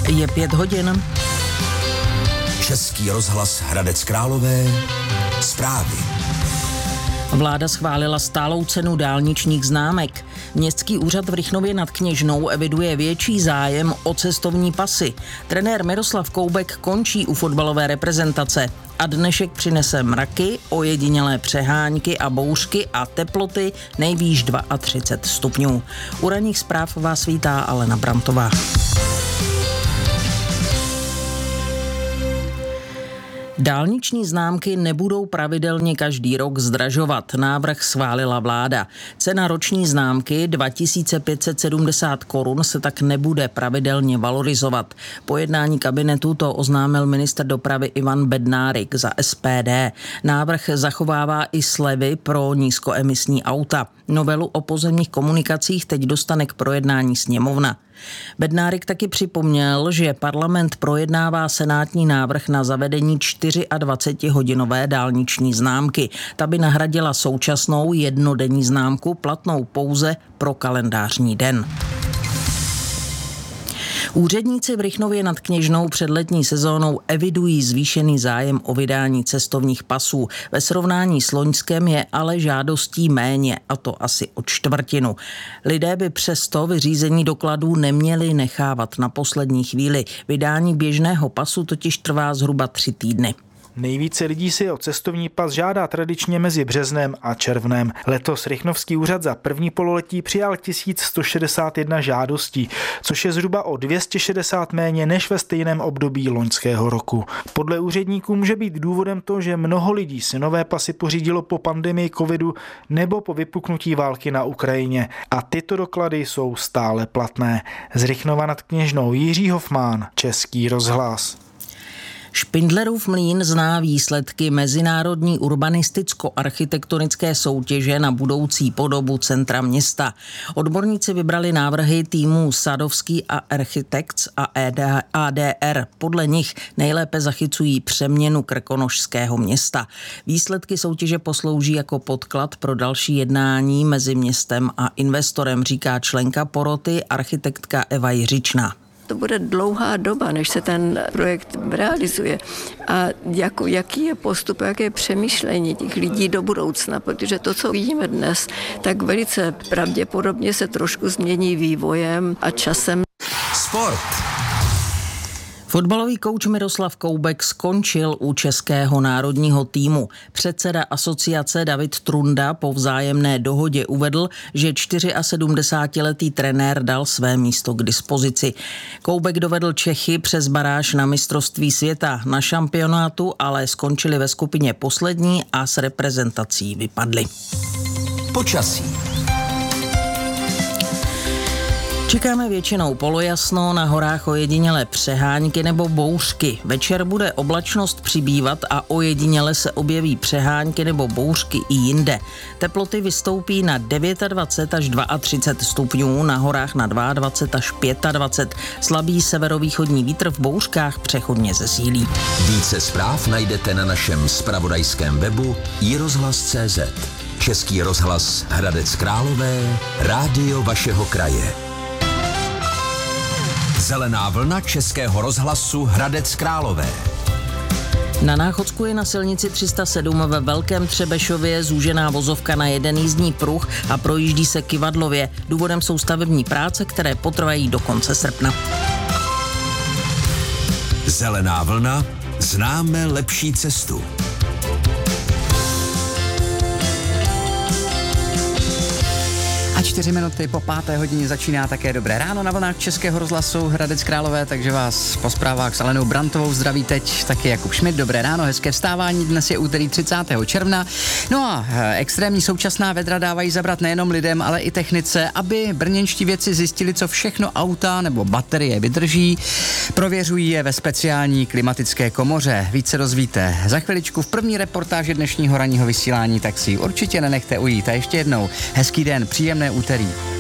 Je 5 hodin. Český rozhlas Hradec Králové. Zprávy. Vláda schválila stálou cenu dálničních známek. Městský úřad v Rychnově nad Kněžnou eviduje větší zájem o cestovní pasy. Trenér Miroslav Koubek končí u fotbalové reprezentace. A dnešek přinese mraky, ojedinělé přehánky a bouřky a teploty nejvýš 32 stupňů. U ranních zpráv vás vítá Alena Brantová. Dálniční známky nebudou pravidelně každý rok zdražovat. Návrh schválila vláda. Cena roční známky 2570 korun se tak nebude pravidelně valorizovat. Po jednání kabinetu to oznámil ministr dopravy Ivan Bednárik za SPD. Návrh zachovává i slevy pro nízkoemisní auta. Novelu o pozemních komunikacích teď dostane k projednání sněmovna. Bednárik taky připomněl, že parlament projednává senátní návrh na zavedení 24hodinové dálniční známky. Ta by nahradila současnou jednodenní známku platnou pouze pro kalendářní den. Úředníci v Rychnově nad Kněžnou před letní sezónou evidují zvýšený zájem o vydání cestovních pasů. Ve srovnání s loňskem je ale žádostí méně, a to asi o čtvrtinu. Lidé by přesto vyřízení dokladů neměli nechávat na poslední chvíli. Vydání běžného pasu totiž trvá zhruba 3 týdny. Nejvíce lidí si o cestovní pas žádá tradičně mezi březnem a červnem. Letos Rychnovský úřad za první pololetí přijal 1161 žádostí, což je zhruba o 260 méně než ve stejném období loňského roku. Podle úředníků může být důvodem to, že mnoho lidí si nové pasy pořídilo po pandemii covidu nebo po vypuknutí války na Ukrajině a tyto doklady jsou stále platné. Z Rychnova nad Kněžnou Jiří Hofmán, Český rozhlas. Špindlerův Mlýn zná výsledky mezinárodní urbanisticko-architektonické soutěže na budoucí podobu centra města. Odborníci vybrali návrhy týmů Sadovský a Architects a ADR. Podle nich nejlépe zachycují přeměnu krkonošského města. Výsledky soutěže poslouží jako podklad pro další jednání mezi městem a investorem, říká členka poroty architektka Eva Jiřičná. To bude dlouhá doba, než se ten projekt realizuje. A jaký je postup, jaké je přemýšlení těch lidí do budoucna, protože to, co vidíme dnes, tak velice pravděpodobně se trošku změní vývojem a časem. Sport. Fotbalový kouč Miroslav Koubek skončil u českého národního týmu. Předseda asociace David Trunda po vzájemné dohodě uvedl, že 74letý trenér dal své místo k dispozici. Koubek dovedl Čechy přes baráž na mistrovství světa. Na šampionátu ale skončili ve skupině poslední a s reprezentací vypadli. Počasí. Čekáme většinou polojasno, na horách ojedinělé přehánky nebo bouřky. Večer bude oblačnost přibývat a ojediněle se objeví přehánky nebo bouřky i jinde. Teploty vystoupí na 29 až 32 stupňů, na horách na 22 až 25. Slabý severovýchodní vítr v bouřkách přechodně zesílí. Více zpráv najdete na našem zpravodajském webu iRozhlas.cz. Český rozhlas Hradec Králové, rádio vašeho kraje. Zelená vlna Českého rozhlasu Hradec Králové. Na Náchodsku je na silnici 307 ve Velkém Třebešově zúžená vozovka na jeden jízdní pruh a projíždí se kyvadlově. Důvodem jsou stavební práce, které potrvají do konce srpna. Zelená vlna, známe lepší cestu. A 4 minuty po 5. hodině začíná také dobré ráno na vlnách Českého rozhlasu Hradec Králové, takže vás po zprávách s Alenou Brantovou zdraví teď taky Jakub Šmit. Dobré ráno, hezké vstávání, dnes je úterý 30. června. No a extrémní současná vedra dávají zabrat nejenom lidem, ale i technice, aby brněnští vědci zjistili, co všechno auta nebo baterie vydrží. Prověřují je ve speciální klimatické komoře. Více dozvíte za chviličku v první reportáži dnešního ranního vysílání, tak si určitě nenechte ujít. A ještě jednou hezký den, příjemné úterý.